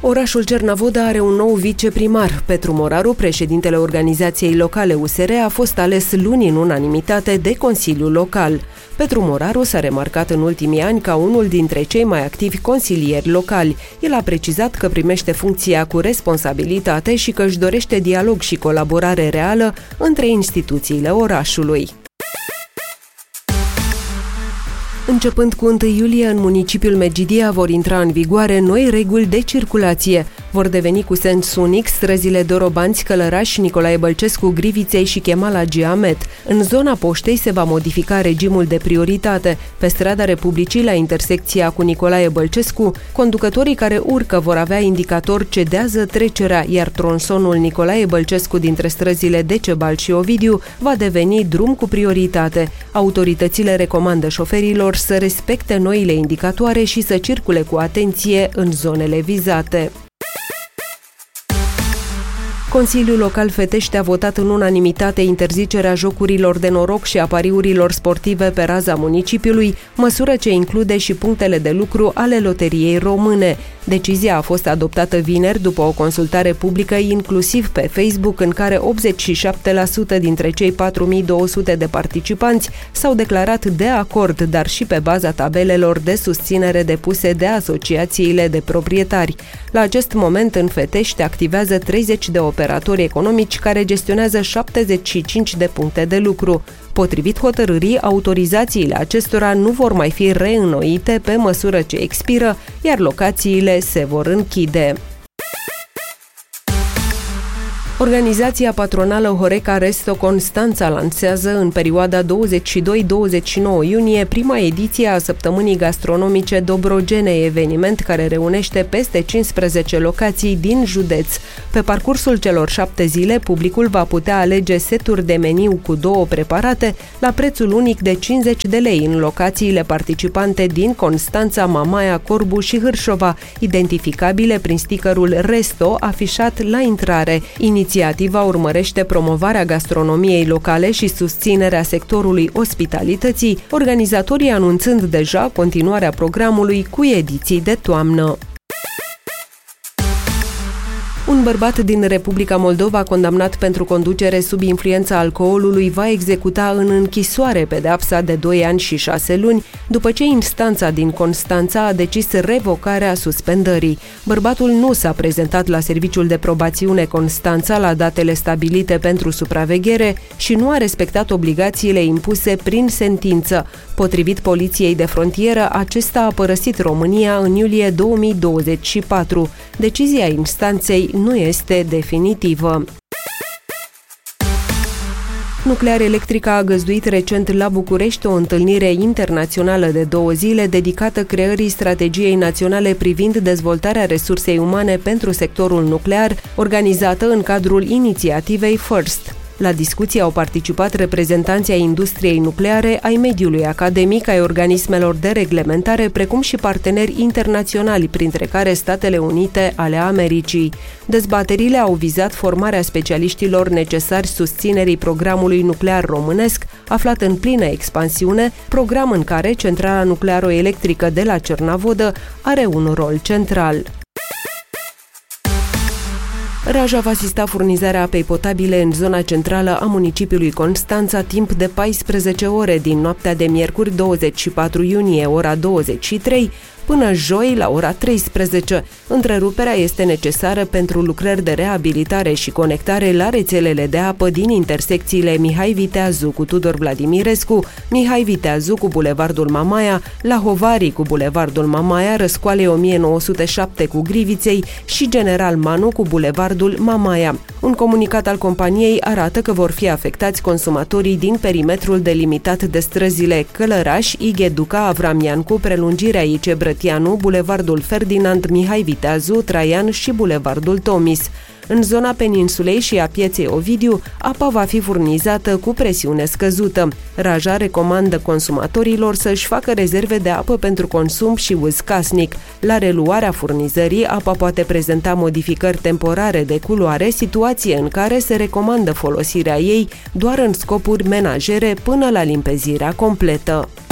Orașul Cernavoda are un nou viceprimar. Petru Moraru, președintele organizației locale USR, a fost ales luni în unanimitate de Consiliul Local. Petru Moraru s-a remarcat în ultimii ani ca unul dintre cei mai activi consilieri locali. El a precizat că primește funcția cu responsabilitate și că își dorește dialog și colaborare reală între instituțiile orașului. Începând cu 1 iulie, în municipiul Medgidia vor intra în vigoare noi reguli de circulație. Vor deveni cu sens unic străzile Dorobanți, Călărași, Nicolae Bălcescu, Griviței și Chemala Giamet. În zona poștei se va modifica regimul de prioritate. Pe strada Republicii, la intersecția cu Nicolae Bălcescu, conducătorii care urcă vor avea indicator cedează trecerea, iar tronsonul Nicolae Bălcescu dintre străzile Decebal și Ovidiu va deveni drum cu prioritate. Autoritățile recomandă șoferilor să respecte noile indicatoare și să circule cu atenție în zonele vizate. Consiliul Local Fetești a votat în unanimitate interzicerea jocurilor de noroc și a pariurilor sportive pe raza municipiului, măsură ce include și punctele de lucru ale Loteriei Române. Decizia a fost adoptată vineri după o consultare publică inclusiv pe Facebook, în care 87% dintre cei 4200 de participanți s-au declarat de acord, dar și pe baza tabelelor de susținere depuse de asociațiile de proprietari. La acest moment, în Fetești activează 30 de operatori economici care gestionează 75 de puncte de lucru. Potrivit hotărârii, autorizațiile acestora nu vor mai fi reînnoite pe măsură ce expiră, iar locațiile se vor închide. Organizația patronală Horeca Resto Constanța lansează în perioada 22-29 iunie prima ediție a Săptămânii Gastronomice Dobrogene, eveniment care reunește peste 15 locații din județ. Pe parcursul celor 7 zile, publicul va putea alege seturi de meniu cu 2 preparate la prețul unic de 50 de lei în locațiile participante din Constanța, Mamaia, Corbu și Hârșova, identificabile prin stickerul Resto afișat la intrare. Inițiativa urmărește promovarea gastronomiei locale și susținerea sectorului ospitalității, organizatorii anunțând deja continuarea programului cu ediții de toamnă. Un bărbat din Republica Moldova condamnat pentru conducere sub influența alcoolului va executa în închisoare pedeapsa de 2 ani și 6 luni, după ce instanța din Constanța a decis revocarea suspendării. Bărbatul nu s-a prezentat la Serviciul de Probațiune Constanța la datele stabilite pentru supraveghere și nu a respectat obligațiile impuse prin sentință. Potrivit Poliției de Frontieră, acesta a părăsit România în iulie 2024. Decizia instanței nu este definitivă. Nuclearelectrica a găzduit recent la București o întâlnire internațională de 2 zile dedicată creării strategiei naționale privind dezvoltarea resursei umane pentru sectorul nuclear, organizată în cadrul inițiativei FIRST. La discuții au participat reprezentanții ai industriei nucleare, ai mediului academic, ai organismelor de reglementare, precum și parteneri internaționali, printre care Statele Unite ale Americii. Dezbaterile au vizat formarea specialiștilor necesari susținerii programului nuclear românesc, aflat în plină expansiune, program în care centrala nuclearo-electrică de la Cernavodă are un rol central. Raja va asista furnizarea apei potabile în zona centrală a municipiului Constanța timp de 14 ore din noaptea de miercuri 24 iunie, ora 23, până joi la ora 13. Întreruperea este necesară pentru lucrări de reabilitare și conectare la rețelele de apă din intersecțiile Mihai Viteazu cu Tudor Vladimirescu, Mihai Viteazu cu Bulevardul Mamaia, la Hovarii cu Bulevardul Mamaia, Răscoale 1907 cu Griviței și General Manu cu Bulevardul Mamaia. Un comunicat al companiei arată că vor fi afectați consumatorii din perimetrul delimitat de străzile Călărași, Ighe Duca, Avram Iancu, prelungirea IC Brătianu, Bulevardul Ferdinand Mihai Viteazu, Traian și Bulevardul Tomis. În zona peninsulei și a pieței Ovidiu, apa va fi furnizată cu presiune scăzută. Raja recomandă consumatorilor să-și facă rezerve de apă pentru consum și uz casnic. La reluarea furnizării, apa poate prezenta modificări temporare de culoare, situație în care se recomandă folosirea ei doar în scopuri menajere până la limpezirea completă.